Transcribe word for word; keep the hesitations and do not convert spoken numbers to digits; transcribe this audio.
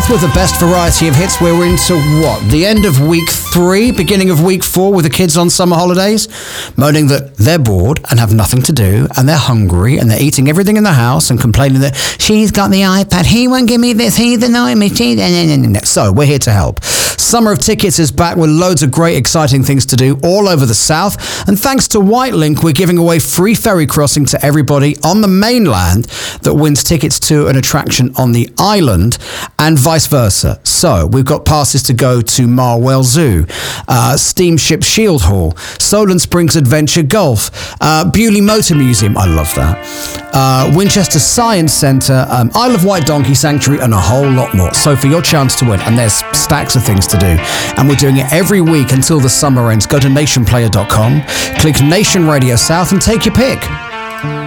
South with the best variety of hits. We're into what? The end of week three, beginning of week four with the kids on summer holidays, moaning that they're bored and have nothing to do and they're hungry and they're eating everything in the house and complaining that she's got the iPad, he won't give me this, he's annoying me. So we're here to help. Summer of Tickets is back with loads of great, exciting things to do all over the South. And thanks to Whitelink, we're giving away free ferry crossing to everybody on the mainland that wins tickets to an attraction on the island and vice versa. So we've got passes to go to Marwell Zoo, uh, Steamship Shield Hall, Solent Springs Adventure Golf, uh, Bewley Motor Museum, I love that, uh, Winchester Science Centre, um, Isle of Wight Donkey Sanctuary, and a whole lot more. So for your chance to win, and there's stacks of things to do, and we're doing it every week until the summer ends. Go to nation player dot com, click Nation Radio South and take your pick.